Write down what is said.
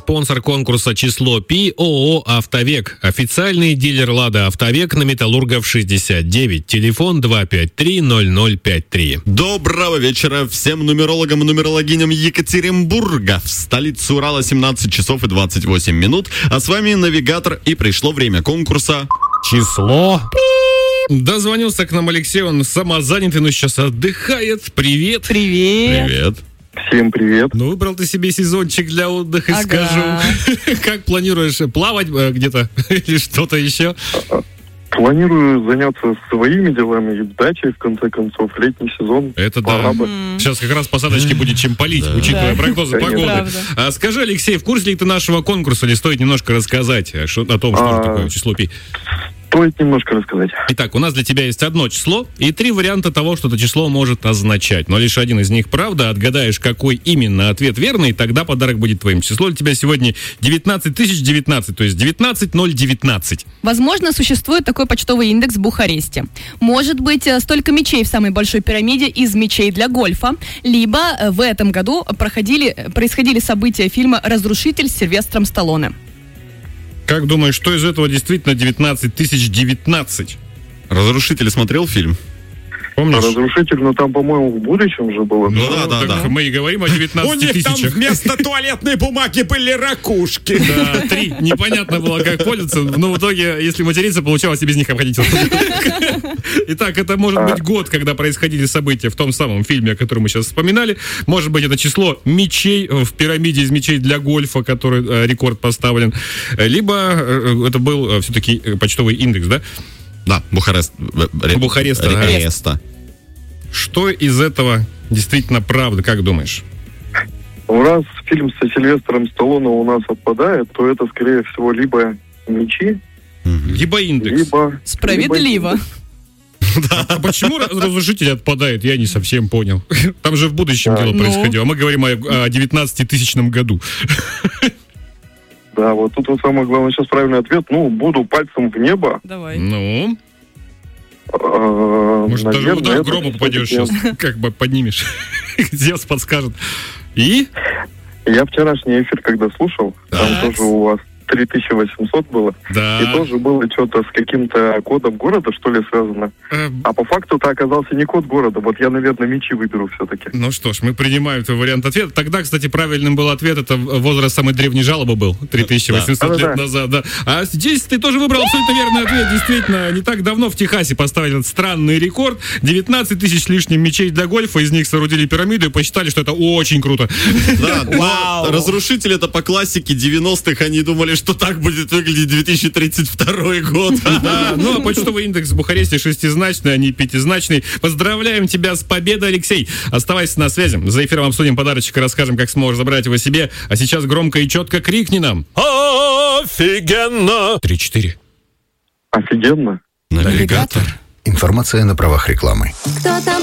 Спонсор конкурса «Число Пи» ООО «Автовек». Официальный дилер «Лада Автовек» на Металлургов 69. Телефон 253-0053. Доброго вечера всем нумерологам и нумерологиням Екатеринбурга. В столице Урала 17 часов и 28 минут. А с вами навигатор, и пришло время конкурса «Число». Дозвонился к нам Алексей, он самозанятый, но сейчас отдыхает. Привет. Привет. Всем привет. Ну, выбрал ты себе сезончик для отдыха, скажу. Как планируешь, плавать где-то или что-то еще? Планирую заняться своими делами и дачей, в конце концов, летний сезон. Это да. Сейчас как раз посадочки будет чем полить, учитывая прогнозы погоды. А скажи, Алексей, в курсе ли ты нашего конкурса, или стоит немножко рассказать о том, что такое число Пи? Стоит немножко рассказать. Итак, у нас для тебя есть одно число и 3 варианта того, что это число может означать. Но лишь один из них правда. Отгадаешь, какой именно ответ верный, тогда подарок будет твоим. Число для тебя сегодня 19019, то есть 19019. Возможно, существует такой почтовый индекс в Бухаресте. Может быть, столько мячей в самой большой пирамиде из мячей для гольфа. Либо в этом году происходили события фильма «Разрушитель» с Сильвестром Сталлоне. Как думаешь, что из этого действительно 19019? Разрушитель смотрел фильм? Помнишь? Разрушитель, но там, по-моему, в будущем же было. Ну да. Мы и говорим о 19 У них тысячах. там вместо туалетной бумаги были ракушки. Да, 3. Непонятно было, как пользоваться, но в итоге, если материться, получалось и без них обходить. Итак, это может быть год, когда происходили события в том самом фильме, о котором мы сейчас вспоминали. Может быть, это число мячей в пирамиде из мячей для гольфа, который рекорд поставлен. Либо это был все-таки почтовый индекс, да? Да, Бухареста. Что из этого действительно правда, как думаешь? Раз фильм со Сильвестром Сталлоне у нас отпадает, то это, скорее всего, либо мячи, либо индекс. либо... Справедливо. А почему разрушитель отпадает, я не совсем понял. Там же в будущем дело происходило. А мы говорим о 19-тысячном году. Да, вот тут вот самое главное сейчас правильный ответ. Буду пальцем в небо. Давай. Ну? Может, даже в удар грома попадешь сейчас. Как бы поднимешь. Зевс подскажет. И? Я вчерашний эфир, когда слушал, там тоже у вас 3800 было. Да. И тоже было что-то с каким-то кодом города, что ли, связано. А по факту-то оказался не код города. Вот я, наверное, мячи выберу все-таки. Ну что ж, мы принимаем твой вариант ответа. Тогда, кстати, правильным был ответ. Это возраст самой древней жалобы был. 3800 лет назад, да. А здесь ты тоже выбрал абсолютно верный ответ. Действительно, не так давно в Техасе поставили этот странный рекорд. 19 тысяч с лишним мячей для гольфа. Из них соорудили пирамиду и посчитали, что это очень круто. Да, Разрушитель это по классике 90-х. Они думали, что так будет выглядеть 2032 год. Ну, а почтовый индекс в Бухаресте 6-значный, а не 5-значный. Поздравляем тебя с победой, Алексей. Оставайся на связи. За эфиром обсудим подарочек и расскажем, как сможешь забрать его себе. А сейчас громко и четко крикни нам. Офигенно! 3-4. Офигенно. Навигатор. Информация на правах рекламы. Кто там